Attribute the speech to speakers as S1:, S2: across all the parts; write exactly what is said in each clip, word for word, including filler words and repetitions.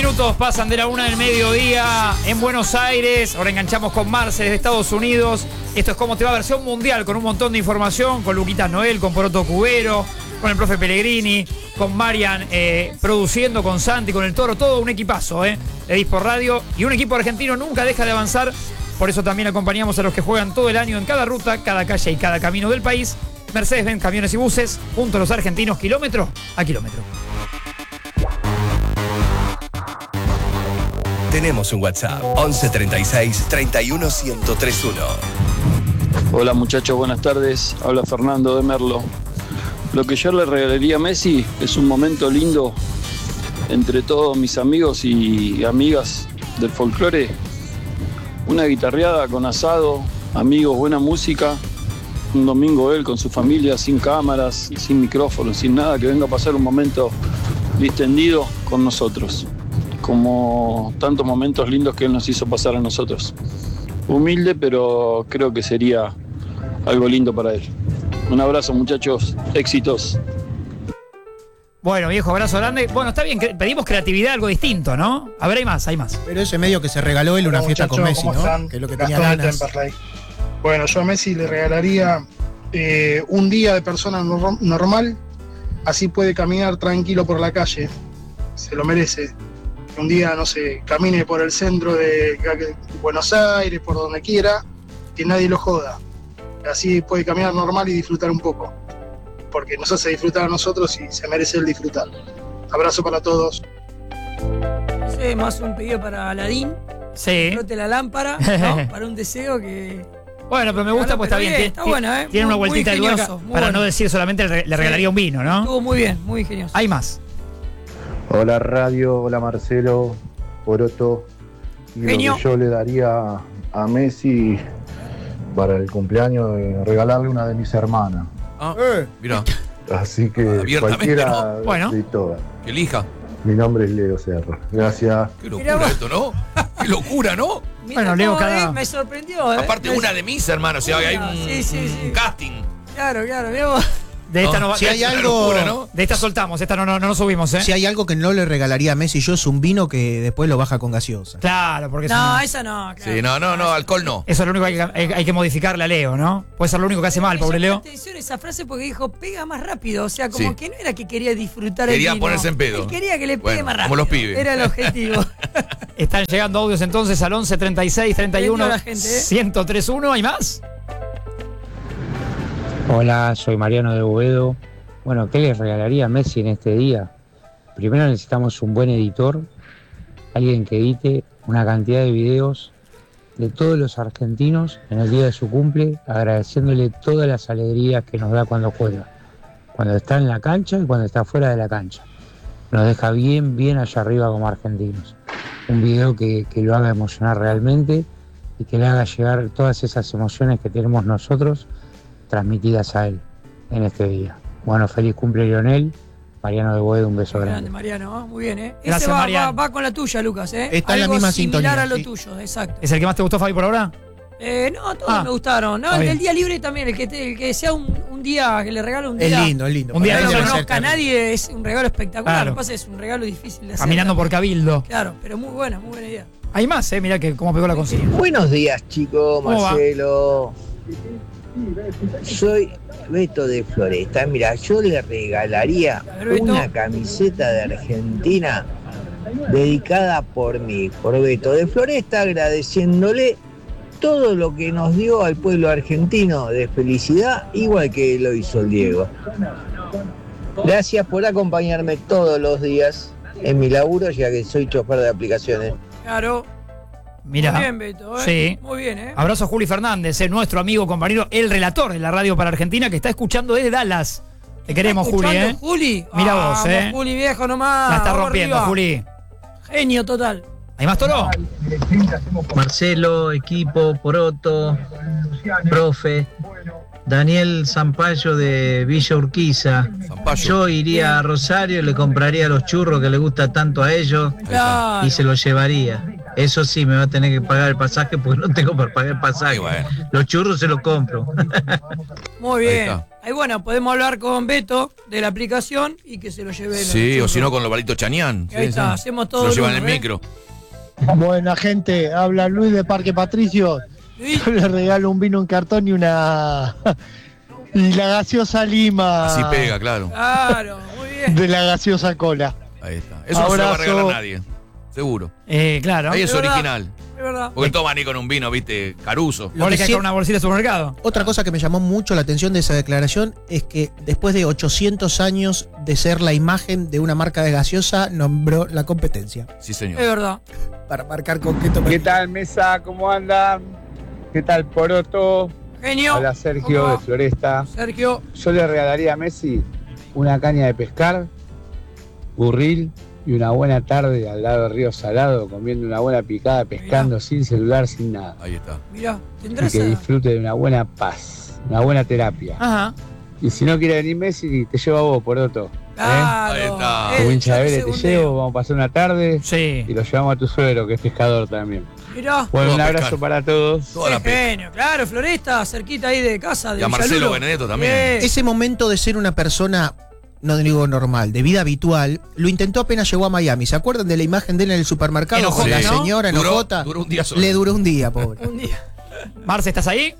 S1: minutos pasan de la una del mediodía en Buenos Aires. Ahora enganchamos con Marce desde Estados Unidos. Esto es Cómo Te Va, versión mundial, con un montón de información, con Luquitas Noel, con Poroto Cubero, con el profe Pellegrini, con Marian eh, produciendo, con Santi, con el Toro, todo un equipazo, ¿eh? De Dispor Radio. Y un equipo argentino nunca deja de avanzar. Por eso también acompañamos a los que juegan todo el año en cada ruta, cada calle y cada camino del país. Mercedes-Benz Camiones y Buses, junto a los argentinos, kilómetro a kilómetro.
S2: Tenemos un WhatsApp, once treinta y seis, treinta y uno, ciento tres uno.
S3: Hola muchachos, buenas tardes. Habla Fernando de Merlo. Lo que yo le regalaría a Messi es un momento lindo entre todos mis amigos y amigas del folclore. Una guitarreada con asado, amigos, buena música. Un domingo él con su familia, sin cámaras, sin micrófonos, sin nada, que venga a pasar un momento distendido con nosotros. Como tantos momentos lindos que él nos hizo pasar a nosotros. Humilde, pero creo que sería algo lindo para él. Un abrazo, muchachos, éxitos.
S1: Bueno, viejo, abrazo grande. Bueno, está bien, pedimos creatividad, algo distinto, ¿no? A ver, hay más, hay más.
S4: Pero ese medio que se regaló él una
S5: Hola,
S4: fiesta con Messi,
S5: ¿cómo
S4: ¿no?
S5: están?
S4: Que es lo que tenía
S5: Gastón de
S4: ganas.
S5: Temperley. Bueno, yo a Messi le regalaría eh, un día de persona no- normal, así puede caminar tranquilo por la calle. Se lo merece. Un día, no sé, camine por el centro de Buenos Aires, por donde quiera, que nadie lo joda. Así puede caminar normal y disfrutar un poco. Porque nos hace disfrutar a nosotros y se merece el disfrutar. Abrazo para todos.
S6: No sé, más un pedido para Aladín.
S1: Sí.
S6: Rote la lámpara, ¿no? Para un deseo que...
S1: Bueno, pero me gusta, pues está
S6: Pero
S1: bien.
S6: bien,
S1: Tiene-
S6: está bueno, ¿eh?
S1: Tiene una
S6: Muy-
S1: vueltita de
S6: muy
S1: tuerca
S6: ingenioso, muy
S1: para
S6: bueno.
S1: no decir solamente le, le regalaría un vino, ¿no?
S6: Estuvo muy bien, muy ingenioso.
S1: Hay más.
S7: Hola Radio, hola Marcelo, Poroto. Y
S6: Genio.
S7: lo que yo le daría a Messi para el cumpleaños, eh, regalarle una de mis hermanas.
S8: Ah, mira,
S7: Así que
S8: Abiertamente,
S7: cualquiera
S8: ¿no?
S1: Bueno.
S7: de todas.
S8: que elija.
S7: Mi nombre es Leo Serra. Gracias.
S8: Qué
S6: Mirá
S8: locura
S6: vos.
S8: esto, ¿no? Qué locura, ¿no?
S6: Mirá
S1: Bueno, Leo,
S6: cómo,
S1: cada-
S6: eh, me sorprendió, ¿eh?
S8: Aparte,
S6: Me-
S8: una de mis hermanos, o sea, hay un,
S6: Sí, sí, sí.
S8: un casting.
S6: Claro, claro, mirá vos.
S1: De esta
S8: No,
S1: no, va-
S4: si hay
S1: de,
S8: Una
S4: algo-
S8: locura, ¿no?
S1: de esta soltamos, esta no, no, no nos subimos, ¿eh?
S4: Si hay algo que no le regalaría a Messi yo es un vino que después lo baja con gaseosa.
S1: Claro, porque
S6: No,
S1: eso,
S6: esa no, claro.
S8: Sí, no, no, no, alcohol no.
S1: eso es lo único que hay, que hay que modificarle a Leo, ¿no? Puede ser lo único que hace mal,
S6: Me
S1: pobre
S6: llamó
S1: Leo.
S6: la atención esa frase porque dijo, pega más rápido. O sea, como
S8: Sí.
S6: que no era que quería disfrutar
S8: Quería
S6: el vino.
S8: ponerse en pedo.
S6: Él quería que le pegue
S8: Bueno,
S6: más
S8: como
S6: rápido.
S8: los pibes.
S6: Era el objetivo.
S1: Están llegando audios entonces al once treinta y seis, treinta y uno,
S6: Atento a la gente, ¿eh?
S1: ciento tres uno. ¿Hay más?
S9: Hola, soy Mariano de Boedo. Bueno, ¿qué les regalaría a Messi en este día? Primero necesitamos un buen editor, alguien que edite una cantidad de videos de todos los argentinos en el día de su cumple, agradeciéndole todas las alegrías que nos da cuando juega, cuando está en la cancha y cuando está fuera de la cancha. Nos deja bien, bien allá arriba como argentinos. Un video que, que lo haga emocionar realmente y que le haga llegar todas esas emociones que tenemos nosotros transmitidas a él en este día. Bueno, feliz cumple Lionel. Mariano de Boedo, un beso
S6: Grande,
S9: grande.
S6: Mariano, ¿eh? Muy bien, ¿eh?
S1: Gracias,
S6: Ese va,
S1: Mariano.
S6: va, va con la tuya, Lucas, ¿eh?
S4: Está en la
S6: Algo
S4: misma
S6: similar
S4: sintonía,
S6: a lo
S4: sí.
S6: tuyo, exacto.
S1: ¿Es el que más te gustó, Fabi, por ahora?
S6: Eh, no, todos
S1: Ah,
S6: me gustaron. No,
S1: está
S6: el
S1: bien.
S6: del día libre también, el que, te- el que sea un, un día, que le regalo un
S4: Es
S6: día.
S4: lindo, es lindo.
S1: Un día
S6: Que
S4: Para
S6: no
S4: él
S1: lindo,
S4: debe
S6: conozca a
S4: ser
S6: nadie, es un regalo espectacular.
S1: Claro.
S6: Lo que pasa es que es un regalo difícil de hacer.
S1: Caminando por
S6: también.
S1: Cabildo.
S6: Claro, pero muy buena, muy buena idea.
S1: Hay más, ¿eh? Mirá que cómo pegó la consigna.
S10: Buenos días, chicos,
S1: ¿Cómo va?
S10: Marcelo. Soy Beto de Floresta. Mira, yo le regalaría
S6: A ver, Beto.
S10: una camiseta de Argentina dedicada por mí, por Beto de Floresta, agradeciéndole todo lo que nos dio al pueblo argentino de felicidad, igual que lo hizo el Diego. Gracias por acompañarme todos los días en mi laburo, ya que soy chofer de aplicaciones.
S6: Claro.
S1: Mirá.
S6: Muy bien, Beto, ¿eh?
S1: Sí.
S6: Muy bien, ¿eh?
S1: Abrazo a Juli Fernández, eh, nuestro amigo, compañero, el relator de la radio para Argentina, que está escuchando desde Dallas. Te queremos,
S6: ¿Estás
S1: Juli,
S6: escuchando,
S1: ¿eh?
S6: Juli?
S1: Mira vos,
S6: Vamos,
S1: ¿eh?
S6: Juli, viejo nomás.
S1: La está
S6: Vamos
S1: rompiendo,
S6: arriba.
S1: Juli.
S6: Genio total.
S1: ¿Hay más, Toro?
S11: Marcelo, equipo, Poroto, profe, Daniel Zampayo de Villa Urquiza.
S8: Zampayo.
S11: Yo iría a Rosario, le compraría los churros que le gusta tanto a ellos
S6: Claro.
S11: y se los llevaría. Eso sí, me va a tener que pagar el pasaje porque no tengo para pagar el pasaje.
S8: Bueno.
S11: Los churros se los compro.
S6: Muy
S8: Ahí
S6: bien.
S8: está.
S6: Ahí, bueno, podemos hablar con Beto de la aplicación y que se lo lleve.
S8: Sí,
S6: los
S8: o si no
S6: churros.
S8: con los balitos Chañán.
S6: Ahí
S8: Sí,
S6: está,
S8: sí.
S6: hacemos
S8: Se
S6: todo.
S8: lo
S6: el
S8: llevan en
S6: uno,
S8: el
S6: ¿eh?
S8: micro.
S10: Buena gente, habla Luis de Parque Patricio.
S6: Luis.
S10: Yo le regalo un vino en cartón y una y la gaseosa Lima.
S8: Así pega, claro.
S6: Claro, muy bien.
S10: De la gaseosa cola.
S8: Ahí está. Eso no se lo va a regalar
S10: Abrazo.
S8: a nadie. Seguro.
S1: Eh, claro.
S8: Ahí es
S6: Es verdad.
S8: original.
S6: Es verdad.
S8: Porque toman ni con un vino, viste, caruso.
S4: Lo
S1: Vos le
S4: que
S1: caes
S4: sí-
S1: con una bolsita de supermercado.
S4: Otra cosa que me llamó mucho la atención de esa declaración es que después de ochocientos años de ser la imagen de una marca de gaseosa, nombró la competencia.
S8: Sí,
S6: Es
S8: señor.
S6: verdad.
S4: Para marcar con qué tomar.
S10: ¿Qué tal, mesa? ¿Cómo andan? ¿Qué tal, Poroto?
S6: Genio.
S10: Hola,
S6: ¿Cómo
S10: Sergio
S6: va?
S10: de Floresta.
S6: Sergio.
S10: Yo le regalaría a Messi una caña de pescar, burril y una buena tarde al lado del río Salado, comiendo una buena picada, pescando sin celular, sin nada.
S8: Ahí está.
S6: Mirá,
S10: Y
S6: tendrás.
S10: que
S6: a-
S10: disfrute de una buena paz, una buena terapia.
S1: Ajá.
S10: Y si no quiere venir Messi, te llevo a vos, Poroto.
S6: Claro.
S8: Ahí está.
S6: Eh,
S10: Como hincha
S6: yo
S10: de
S6: te
S10: Vélez te
S6: segundeo.
S10: llevo, vamos a pasar una tarde
S1: Sí.
S10: y lo llevamos a tu suegro, que es pescador también.
S6: Mirá.
S10: Bueno,
S8: Todo
S10: un
S8: a
S10: abrazo
S8: pescar.
S10: para todos.
S8: Toda
S6: Qué
S8: la pesca.
S6: genio. Claro, Floresta, cerquita ahí de casa. De
S8: Y a Marcelo
S6: Villalulo.
S8: Benedetto también.
S6: Bien.
S4: Ese momento de ser una persona, no digo normal, de vida habitual, lo intentó apenas llegó a Miami. ¿Se acuerdan de la imagen de él en el supermercado
S1: Enojota,
S4: con la
S1: ¿no?
S4: señora
S8: Duró,
S4: enojota?
S8: duró un día solo.
S4: Le duró un día, pobre.
S6: Un día.
S1: Marce, ¿estás ahí?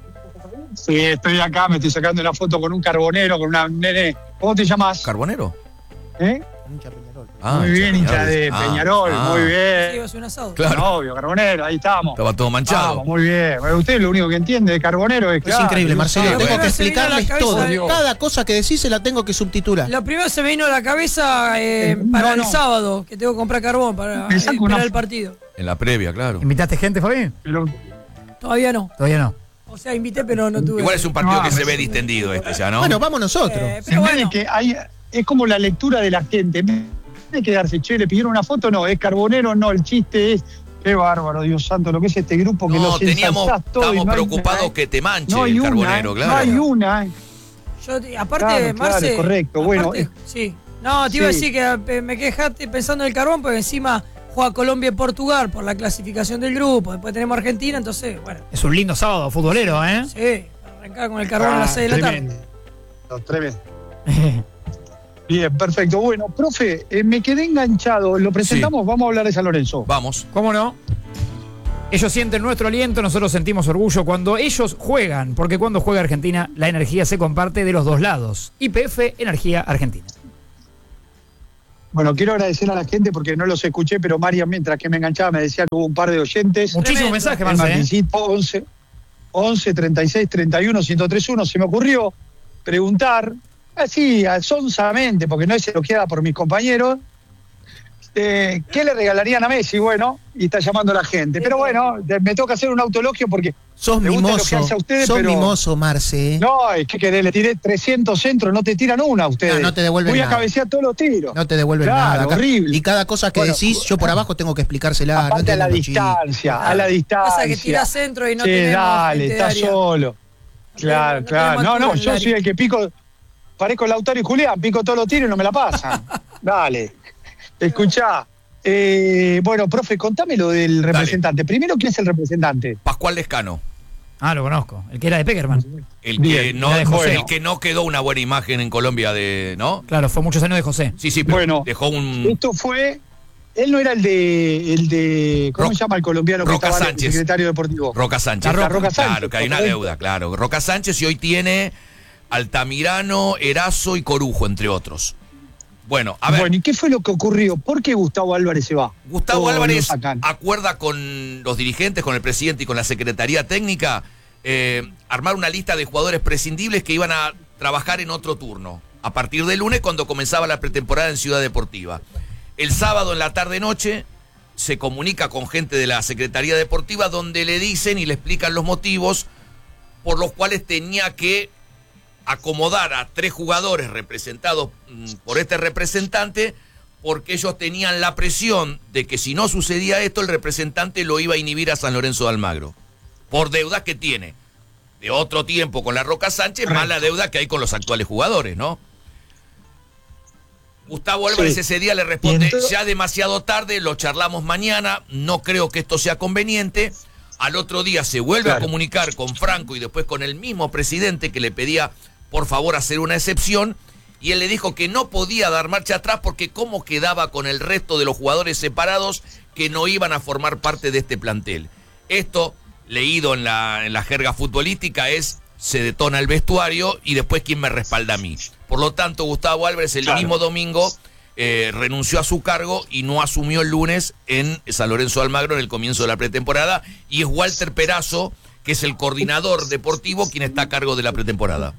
S5: Sí, estoy acá, me estoy sacando una foto con un carbonero, con una nene. ¿Cómo te llamas?
S8: ¿Carbonero?
S5: ¿Eh?
S8: Ah,
S5: muy bien, hincha de
S8: Ah,
S5: Peñarol,
S8: ah.
S5: muy
S6: Sí,
S5: bien.
S6: iba a ser un asado.
S8: Claro.
S5: Obvio, carbonero, ahí estamos.
S8: Estaba todo manchado.
S5: Vamos, muy bien. Bueno, usted lo único que entiende de carbonero es que.
S4: Es increíble, Marcelo.
S6: Lo
S4: Tengo
S6: primero
S4: que
S6: que se vino a la
S4: explicarles
S6: cabeza
S4: todo.
S6: es-
S4: Cada cosa que decís se la tengo que subtitular.
S6: Lo primero se me vino a la cabeza eh, para
S5: no,
S6: el
S5: no.
S6: sábado, que tengo que comprar carbón para
S5: Me saco
S6: eh,
S5: una
S6: esperar el
S5: fo-
S6: partido.
S8: En la previa, claro.
S1: ¿Invitaste gente, Fabi?
S5: Pero,
S6: Todavía no.
S1: Todavía no.
S6: O sea, invité, pero no tuve.
S8: Igual es un partido
S5: No,
S8: que se
S5: me-
S8: ve distendido este ya, ¿no?
S4: Bueno, vamos nosotros.
S6: Eh,
S5: se
S6: pero
S5: ve
S6: bueno,
S5: que hay, es como la lectura de la gente. En vez de quedarse, che, le pidieron una foto, no, es carbonero, no, el chiste es. Qué bárbaro, Dios santo, lo que es este grupo que
S8: no,
S5: los
S8: teníamos,
S5: ensalzás todo y
S8: estamos
S5: no hay-
S8: preocupados que te manche
S5: no hay
S8: el
S5: una,
S8: carbonero,
S5: eh,
S8: claro.
S5: No hay una. eh.
S6: yo, te- aparte,
S5: Claro, claro,
S6: Marce.
S5: correcto, bueno,
S6: aparte-
S5: eh.
S6: sí. No, te iba a
S5: Sí.
S6: decir que eh, me quejaste pensando en el carbón, porque encima juega Colombia y Portugal por la clasificación del grupo. Después tenemos Argentina, entonces, bueno,
S1: Es un lindo sábado futbolero, ¿eh?
S6: sí, para arrancar con el carbón a las
S5: Ah,
S6: seis de la
S5: tremendo,
S6: tarde.
S5: tremendo. Bien, perfecto. Bueno, profe, eh, me quedé enganchado. Lo presentamos, vamos a hablar de San Lorenzo.
S8: Vamos.
S1: ¿Cómo no? Ellos sienten nuestro aliento, nosotros sentimos orgullo cuando ellos juegan, porque cuando juega Argentina, la energía se comparte de los dos lados. Y P F, Energía Argentina.
S5: Bueno, quiero agradecer a la gente porque no los escuché, pero María, mientras que me enganchaba, me decía que hubo un par de oyentes.
S1: Muchísimos
S6: Tremendo.
S1: mensajes,
S5: El
S1: Marce, ¿eh?
S5: Martincito, once, once, treinta y seis, treinta y uno, ciento tres uno. Se me ocurrió preguntar, así, sonsamente, porque no es elogiada por mis compañeros, eh, ¿qué le regalarían a Messi? Bueno, y está llamando a la gente. Pero bueno, de- me toca hacer un autoelogio porque
S4: Sos
S5: me gusta
S4: mimoso.
S5: elogiarse a ustedes,
S4: Sos
S5: pero-
S4: mimoso, Marce.
S5: no, es que, que le tiré trescientos centros, no te tiran una a ustedes.
S4: No, no te devuelven
S5: Voy
S4: nada.
S5: a cabecear todos los tiros.
S4: No te devuelven
S5: Claro,
S4: nada. Acá-
S5: horrible.
S4: Y cada cosa que
S5: Bueno,
S4: decís, yo por abajo tengo que explicársela. No
S5: Aparte a la
S4: entiendo los chistes.
S5: distancia, a la distancia.
S6: Pasa que tira centro y no
S5: Che,
S6: tenemos
S5: dale,
S6: gente de
S5: está
S6: área.
S5: solo. Claro,
S6: no
S5: claro.
S6: tenemos
S5: No, no,
S6: altura en
S5: yo
S6: el
S5: soy
S6: área.
S5: el que pico, parezco Lautaro y Julián, pico todos los tiros y no me la pasan. Dale. Escuchá. Eh, bueno, profe, contame lo del representante. Primero, ¿quién es el representante?
S8: Pascual Lescano.
S1: Ah, lo conozco. El que era de Peckerman.
S8: El
S5: Bien,
S8: que, no,
S1: era de José.
S8: el que no quedó una buena imagen en Colombia de. ¿No?
S1: Claro, fue muchos años de José.
S8: Sí, sí, pero
S5: Bueno,
S8: dejó un.
S5: Esto fue. Él no era el de. el de ¿Cómo
S8: Ro-
S5: se llama el colombiano que
S8: Roca
S5: estaba
S8: Sánchez.
S5: el secretario deportivo?
S8: Roca Sánchez.
S5: La Roca, Roca Sánchez,
S8: Claro, que hay una
S5: correcto.
S8: deuda, claro. Roca Sánchez y hoy tiene Altamirano, Erazo y Corujo, entre otros. Bueno, a ver.
S5: Bueno, ¿y qué fue lo que ocurrió? ¿Por qué Gustavo Álvarez se va?
S8: Gustavo
S5: O lo
S8: Álvarez
S5: sacan.
S8: acuerda con los dirigentes, con el presidente y con la Secretaría Técnica eh, armar una lista de jugadores prescindibles que iban a trabajar en otro turno, a partir del lunes cuando comenzaba la pretemporada en Ciudad Deportiva. El sábado en la tarde-noche se comunica con gente de la Secretaría Deportiva donde le dicen y le explican los motivos por los cuales tenía que acomodar a tres jugadores representados mm, por este representante, porque ellos tenían la presión de que si no sucedía esto, el representante lo iba a inhibir a San Lorenzo de Almagro, por deudas que tiene de otro tiempo con la Roca Sánchez, más la deuda que hay con los actuales jugadores, ¿no? Gustavo Álvarez
S12: Sí.
S8: ese día le responde,
S12: Y entonces-
S8: ya demasiado tarde, lo charlamos mañana, no creo que esto sea conveniente. Al otro día se vuelve
S12: Claro.
S8: a comunicar con Franco y después con el mismo presidente que le pedía por favor hacer una excepción, y él le dijo que no podía dar marcha atrás porque cómo quedaba con el resto de los jugadores separados que no iban a formar parte de este plantel. Esto, leído en la, en la jerga futbolística, es se detona el vestuario y después quién me respalda a mí. Por lo tanto, Gustavo Álvarez el
S12: Claro.
S8: mismo domingo eh, renunció a su cargo y no asumió el lunes en San Lorenzo de Almagro en el comienzo de la pretemporada, y es Walter Perazo, que es el coordinador deportivo, quien está a cargo de la pretemporada.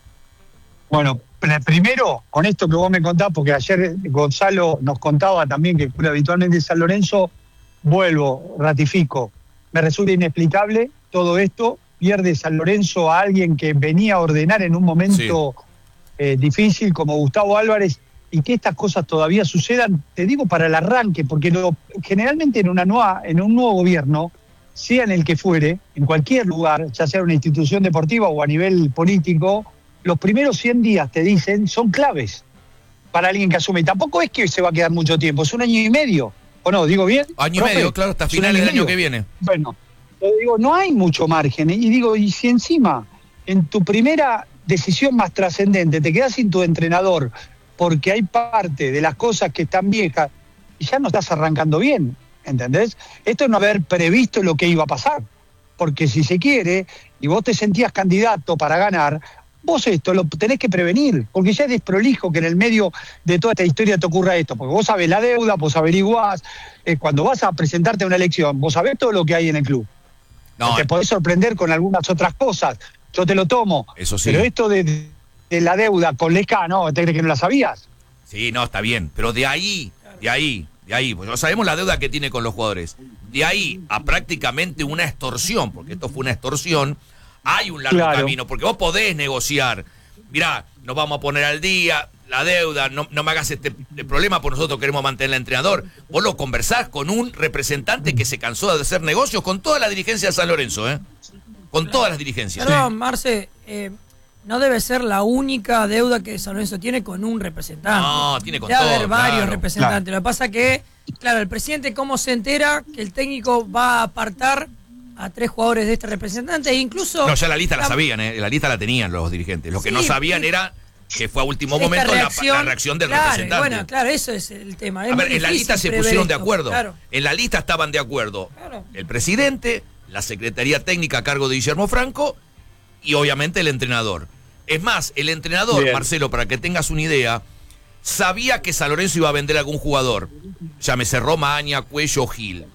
S12: Bueno, pr- primero, con esto que vos me contás, porque ayer Gonzalo nos contaba también que fue habitualmente en San Lorenzo, vuelvo, ratifico. Me resulta inexplicable todo esto. Pierde San Lorenzo a alguien que venía a ordenar en un momento eh, difícil como Gustavo Álvarez, y que estas cosas todavía sucedan, te digo, para el arranque, porque lo, generalmente en, una nueva, en un nuevo gobierno, sea en el que fuere, en cualquier lugar, ya sea una institución deportiva o a nivel político, los primeros cien días, te dicen, son claves para alguien que asume. Y tampoco es que se va a quedar mucho tiempo, es un año y medio. ¿O no? ¿Digo bien?
S8: Año y
S12: Profe,
S8: medio, claro, hasta
S12: ¿es un
S8: finales
S12: y
S8: del año
S12: medio?
S8: que viene.
S12: Bueno, te digo, no hay mucho margen. Y digo, y si encima, en tu primera decisión más trascendente, te quedas sin tu entrenador porque hay parte de las cosas que están viejas y ya no estás arrancando bien, ¿entendés? Esto es no haber previsto lo que iba a pasar. Porque si se quiere, y vos te sentías candidato para ganar, vos esto lo tenés que prevenir, porque ya es desprolijo que en el medio de toda esta historia te ocurra esto, porque vos sabés la deuda, vos averiguás, eh, cuando vas a presentarte a una elección, vos sabés todo lo que hay en el club.
S8: No,
S12: Te podés sorprender con algunas otras cosas, yo te lo tomo,
S8: eso sí.
S12: pero esto de, de la deuda con Lescano, ¿te crees que no la sabías?
S8: Sí, no, está bien. Pero de ahí, de ahí, de ahí, pues no sabemos la deuda que tiene con los jugadores. De ahí a prácticamente una extorsión, porque esto fue una extorsión, hay un largo
S12: Claro.
S8: camino, porque vos podés negociar. Mirá, nos vamos a poner al día, la deuda, no, no me hagas este problema, porque nosotros queremos mantener al entrenador. Vos lo conversás con un representante que se cansó de hacer negocios con toda la dirigencia de San Lorenzo, ¿eh? Con todas las dirigencias.
S6: Perdón, Marce, eh, no debe ser la única deuda que San Lorenzo tiene con un representante.
S8: No, tiene con
S6: Debe
S8: todo,
S6: haber varios
S8: claro.
S6: representantes. Lo que pasa que, claro, el presidente cómo se entera que el técnico va a apartar a tres jugadores de este representante e incluso...
S8: No, ya la lista la sabían, ¿eh? La lista la tenían los dirigentes. Lo que
S6: Sí,
S8: no sabían
S6: sí.
S8: era que fue a último
S6: esta
S8: momento la-
S6: reacción,
S8: la, reacción del
S6: claro,
S8: representante.
S6: Bueno, claro, eso es el tema. Es
S8: A ver,
S6: muy
S8: en la
S6: difícil
S8: lista se
S6: prever
S8: pusieron de
S6: esto,
S8: acuerdo.
S6: claro.
S8: En la lista estaban de acuerdo
S6: Claro.
S8: el presidente, la Secretaría Técnica a cargo de Guillermo Franco y obviamente el entrenador. Es más, el entrenador,
S12: Bien.
S8: Marcelo, para que tengas una idea, sabía que San Lorenzo iba a vender a algún jugador, llámese Romaña, Cuello, Gil,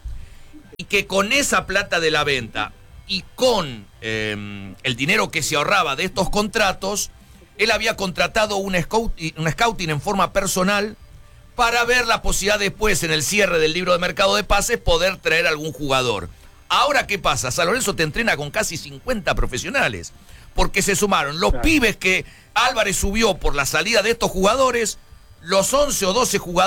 S8: y que con esa plata de la venta y con eh, el dinero que se ahorraba de estos contratos, él había contratado un scouting, un scouting en forma personal para ver la posibilidad después, en el cierre del libro de mercado de pases, poder traer algún jugador. Ahora, ¿qué pasa? San Lorenzo te entrena con casi cincuenta profesionales, porque se sumaron los
S12: Claro.
S8: pibes que Álvarez subió por la salida de estos jugadores, los once o doce jugadores